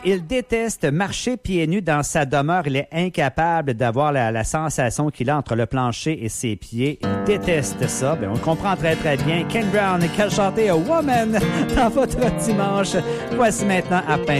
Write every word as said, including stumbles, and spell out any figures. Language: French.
il déteste marcher pieds nus dans sa demeure. Il est incapable d'avoir la, la sensation qu'il a entre le plancher et ses pieds. Il déteste ça. Bien, on le comprend très, très bien. Ken Brown qui a chanté « A Woman » dans votre dimanche. Voici maintenant à peine